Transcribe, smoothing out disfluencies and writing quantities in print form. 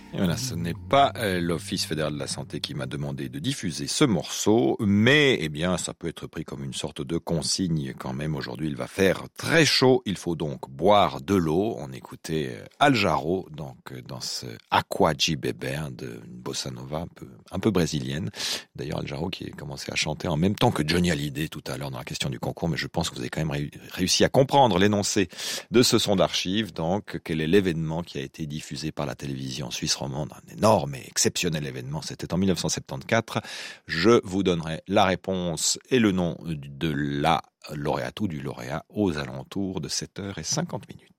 Et voilà, ce n'est pas l'Office fédéral de la santé qui m'a demandé de diffuser ce morceau, mais eh bien, ça peut être pris comme une sorte de consigne quand même. Aujourd'hui, il va faire très chaud, il faut donc boire de l'eau. On écoutait Al Jarreau, donc dans ce Aqua de une bossa nova un peu brésilienne. D'ailleurs, Al Jarreau qui a commencé à chanter en même temps que Johnny Hallyday tout à l'heure dans la question du concours, mais je pense que vous avez quand même réussi à comprendre l'énoncé de ce son d'archives. Donc, quel est l'événement qui a été diffusé par la télévision suisse romande, un énorme et exceptionnel événement, c'était en 1974. Je vous donnerai la réponse et le nom de la lauréate ou du lauréat aux alentours de 7h50.